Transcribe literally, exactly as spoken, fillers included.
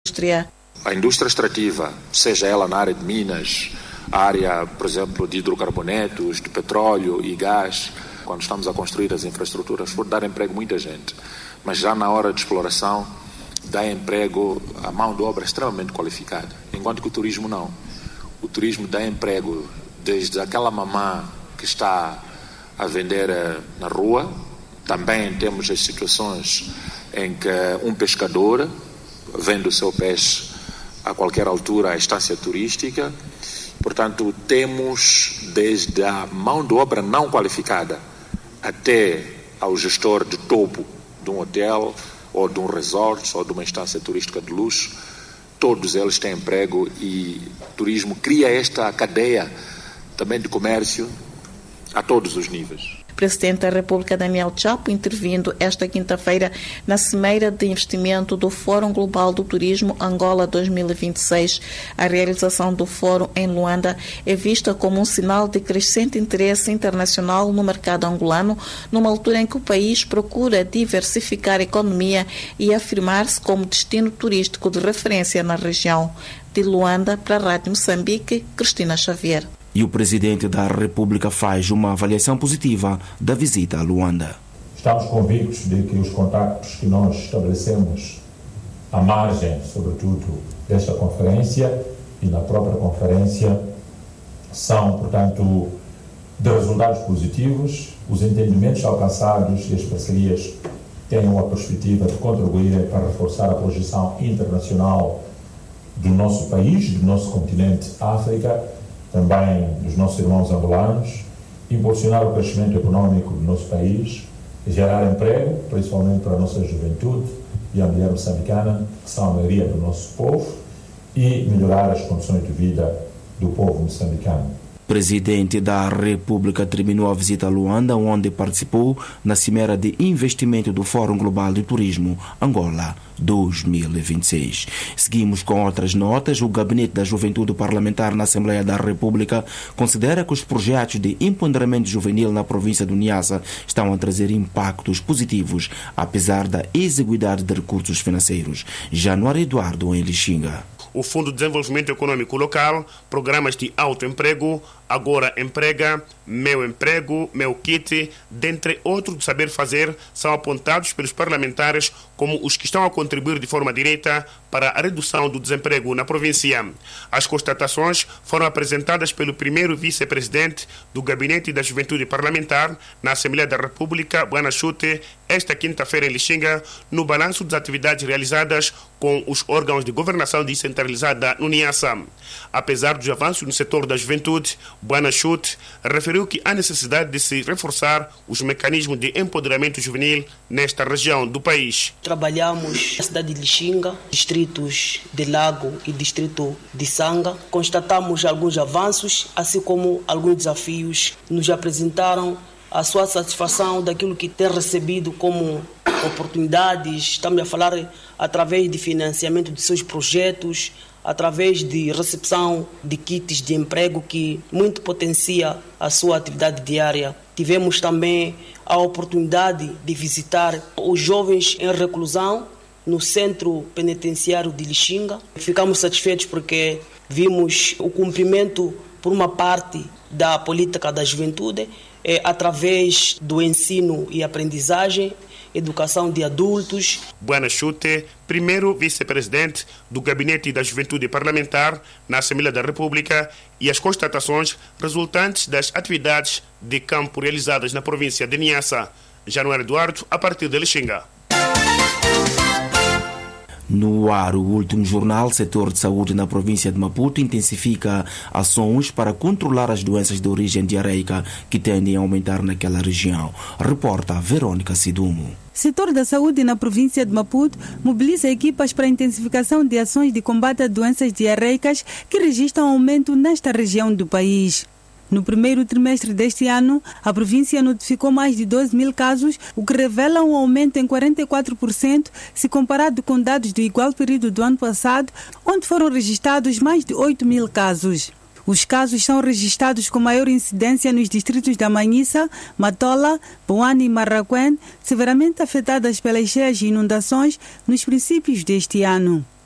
indústria. A indústria extrativa, seja ela na área de minas, a área, por exemplo, de hidrocarbonetos, de petróleo e gás, quando estamos a construir as infraestruturas, for dar emprego a muita gente. Mas já na hora de exploração, dá emprego a mão de obra extremamente qualificada. Enquanto que o turismo não. O turismo dá emprego desde aquela mamã que está a vender na rua. Também temos as situações em que um pescador vende o seu peixe a qualquer altura à estância turística. Portanto, temos desde a mão de obra não qualificada até ao gestor de topo de um hotel ou de um resort ou de uma instância turística de luxo. Todos eles têm emprego e o turismo cria esta cadeia também de comércio a todos os níveis. O Presidente da República, Daniel Chapo, intervindo esta quinta-feira na Cimeira de Investimento do Fórum Global do Turismo Angola dois mil e vinte e seis. A realização do fórum em Luanda é vista como um sinal de crescente interesse internacional no mercado angolano, numa altura em que o país procura diversificar a economia e afirmar-se como destino turístico de referência na região. De Luanda, para a Rádio Moçambique, Cristina Xavier. E o Presidente da República faz uma avaliação positiva da visita a Luanda. Estamos convictos de que os contactos que nós estabelecemos à margem, sobretudo, desta conferência e na própria conferência, são, portanto, de resultados positivos. Os entendimentos alcançados e as parcerias têm uma perspectiva de contribuir para reforçar a projeção internacional do nosso país, do nosso continente África, também dos nossos irmãos angolanos, impulsionar o crescimento econômico do nosso país, gerar emprego, principalmente para a nossa juventude e a mulher moçambicana, que são a maioria do nosso povo, e melhorar as condições de vida do povo moçambicano. O Presidente da República terminou a visita a Luanda, onde participou na Cimeira de Investimento do Fórum Global de Turismo Angola dois mil e vinte e seis. Seguimos com outras notas. O Gabinete da Juventude Parlamentar na Assembleia da República considera que os projetos de empoderamento juvenil na província do Niassa estão a trazer impactos positivos, apesar da exiguidade de recursos financeiros. Januário Eduardo, em Lixinga. O Fundo de Desenvolvimento Econômico Local, programas de autoemprego, Agora Emprega, Meu Emprego, Meu Kit, dentre outros de saber fazer, são apontados pelos parlamentares como os que estão a contribuir de forma direta para a redução do desemprego na província. As constatações foram apresentadas pelo primeiro vice-presidente do Gabinete da Juventude Parlamentar na Assembleia da República, Buana Chute, esta quinta-feira em Lixinga, no balanço das atividades realizadas com os órgãos de governação descentralizada no Niassa. Apesar dos avanços no setor da juventude, Buana Chute referiu que há necessidade de se reforçar os mecanismos de empoderamento juvenil nesta região do país. Trabalhamos na cidade de Lixinga, distritos de Lago e distrito de Sanga. Constatamos alguns avanços, assim como alguns desafios. Nos apresentaram a sua satisfação daquilo que tem recebido como oportunidades. Estamos a falar através de financiamento de seus projetos, através de recepção de kits de emprego que muito potencia a sua atividade diária. Tivemos também a oportunidade de visitar os jovens em reclusão no Centro Penitenciário de Lixinga. Ficamos satisfeitos porque vimos o cumprimento, por uma parte, da política da juventude, é, através do ensino e aprendizagem, educação de adultos. Buana Chute, primeiro vice-presidente do Gabinete da Juventude Parlamentar na Assembleia da República, e as constatações resultantes das atividades de campo realizadas na província de Niassa. Januário Eduardo, a partir de Lixinga. No ar, o último jornal, setor de saúde na província de Maputo intensifica ações para controlar as doenças de origem diarreica que tendem a aumentar naquela região. Reporta Verônica Sidumo. Setor da saúde na província de Maputo mobiliza equipas para a intensificação de ações de combate a doenças diarreicas que registram aumento nesta região do país. No primeiro trimestre deste ano, a província notificou mais de doze mil casos, o que revela um aumento em quarenta e quatro por cento se comparado com dados do igual período do ano passado, onde foram registrados mais de oito mil casos. Os casos são registrados com maior incidência nos distritos da Manhissa, Matola, Boane e Marraquém, severamente afetadas pelas cheias e inundações nos princípios deste ano.